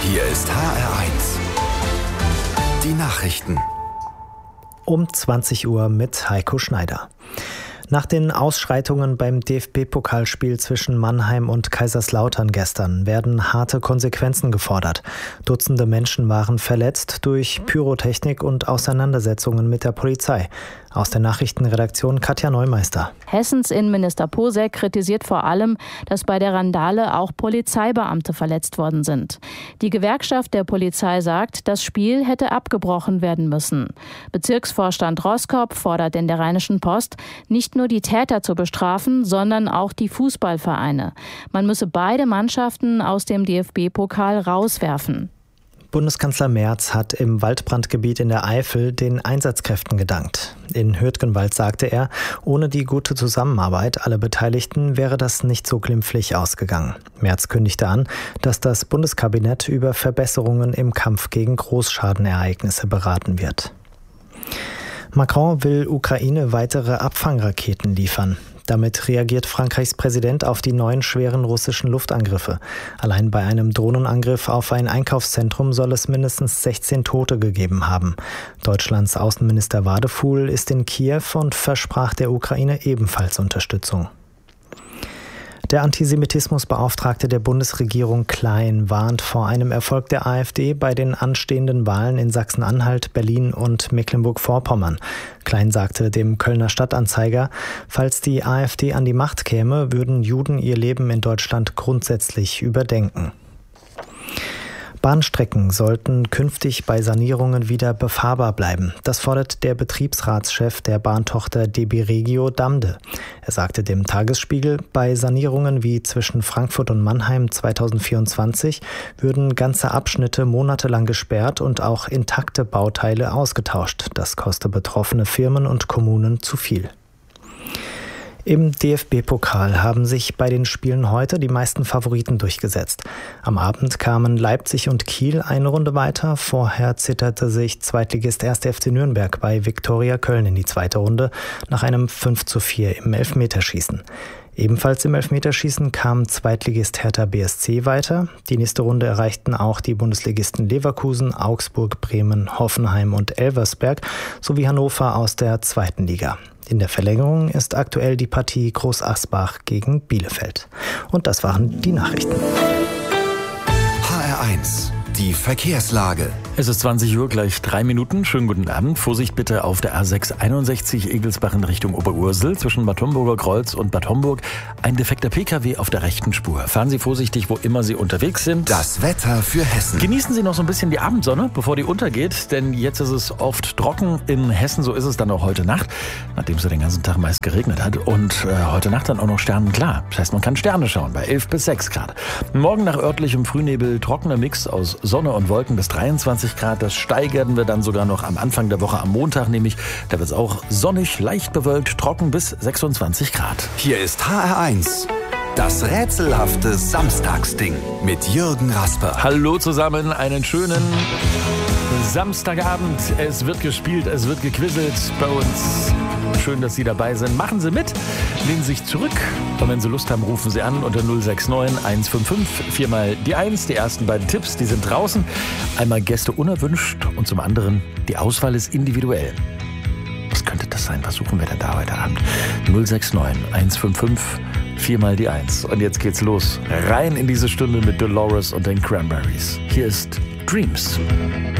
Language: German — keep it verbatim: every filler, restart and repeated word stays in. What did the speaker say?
Hier ist H R eins. Die Nachrichten. Um zwanzig Uhr mit Heiko Schneider. Nach den Ausschreitungen beim D F B-Pokalspiel zwischen Mannheim und Kaiserslautern gestern werden harte Konsequenzen gefordert. Dutzende Menschen waren verletzt durch Pyrotechnik und Auseinandersetzungen mit der Polizei. Aus der Nachrichtenredaktion Katja Neumeister. Hessens Innenminister Posek kritisiert vor allem, dass bei der Randale auch Polizeibeamte verletzt worden sind. Die Gewerkschaft der Polizei sagt, das Spiel hätte abgebrochen werden müssen. Bezirksvorstand Roskop fordert in der Rheinischen Post, nicht nur die Täter zu bestrafen, sondern auch die Fußballvereine. Man müsse beide Mannschaften aus dem D F B-Pokal rauswerfen. Bundeskanzler Merz hat im Waldbrandgebiet in der Eifel den Einsatzkräften gedankt. In Hürtgenwald sagte er, ohne die gute Zusammenarbeit aller Beteiligten wäre das nicht so glimpflich ausgegangen. Merz kündigte an, dass das Bundeskabinett über Verbesserungen im Kampf gegen Großschadenereignisse beraten wird. Macron will Ukraine weitere Abfangraketen liefern. Damit reagiert Frankreichs Präsident auf die neuen schweren russischen Luftangriffe. Allein bei einem Drohnenangriff auf ein Einkaufszentrum soll es mindestens sechzehn Tote gegeben haben. Deutschlands Außenminister Wadefuhl ist in Kiew und versprach der Ukraine ebenfalls Unterstützung. Der Antisemitismusbeauftragte der Bundesregierung Klein warnt vor einem Erfolg der AfD bei den anstehenden Wahlen in Sachsen-Anhalt, Berlin und Mecklenburg-Vorpommern. Klein sagte dem Kölner Stadtanzeiger, falls die AfD an die Macht käme, würden Juden ihr Leben in Deutschland grundsätzlich überdenken. Bahnstrecken sollten künftig bei Sanierungen wieder befahrbar bleiben. Das fordert der Betriebsratschef der Bahntochter D B Regio Damde. Er sagte dem Tagesspiegel, bei Sanierungen wie zwischen Frankfurt und Mannheim zweitausendvierundzwanzig würden ganze Abschnitte monatelang gesperrt und auch intakte Bauteile ausgetauscht. Das koste betroffene Firmen und Kommunen zu viel. Im D F B-Pokal haben sich bei den Spielen heute die meisten Favoriten durchgesetzt. Am Abend kamen Leipzig und Kiel eine Runde weiter. Vorher zitterte sich Zweitligist erster F C Nürnberg bei Viktoria Köln in die zweite Runde nach einem fünf zu vier im Elfmeterschießen. Ebenfalls im Elfmeterschießen kam Zweitligist Hertha B S C weiter. Die nächste Runde erreichten auch die Bundesligisten Leverkusen, Augsburg, Bremen, Hoffenheim und Elversberg sowie Hannover aus der zweiten Liga. In der Verlängerung ist aktuell die Partie Groß Asbach gegen Bielefeld. Und das waren die Nachrichten. H R eins. Die Verkehrslage. Es ist zwanzig Uhr, gleich drei Minuten. Schönen guten Abend. Vorsicht bitte auf der A sechs einundsechzig Egelsbach in Richtung Oberursel zwischen Bad Homburger Kreuz und Bad Homburg. Ein defekter Pkw auf der rechten Spur. Fahren Sie vorsichtig, wo immer Sie unterwegs sind. Das Wetter für Hessen. Genießen Sie noch so ein bisschen die Abendsonne, bevor die untergeht, denn jetzt ist es oft trocken in Hessen. So ist es dann auch heute Nacht, nachdem es ja den ganzen Tag meist geregnet hat. Und äh, heute Nacht dann auch noch sternenklar. Das heißt, man kann Sterne schauen bei elf bis sechs Grad. Morgen nach örtlichem Frühnebel trockener Mix aus Sonne und Wolken bis dreiundzwanzig Grad. Das steigern wir dann sogar noch am Anfang der Woche am Montag, nämlich da wird es auch sonnig, leicht bewölkt, trocken bis sechsundzwanzig Grad. Hier ist H R eins. Das rätselhafte Samstagsding mit Jürgen Rasper. Hallo zusammen, einen schönen Samstagabend. Es wird gespielt, es wird gequizzelt bei uns. Schön, dass Sie dabei sind. Machen Sie mit, lehnen Sie sich zurück. Und wenn Sie Lust haben, rufen Sie an unter null sechs neun eins fünf fünf vier mal die eins. Die ersten beiden Tipps, die sind draußen. Einmal Gäste unerwünscht und zum anderen, die Auswahl ist individuell. Was könnte das sein? Was suchen wir denn da heute Abend? null sechs neun eins fünf fünf vier mal die eins. Und jetzt geht's los. Rein in diese Stunde mit Dolores und den Cranberries. Hier ist Dreams.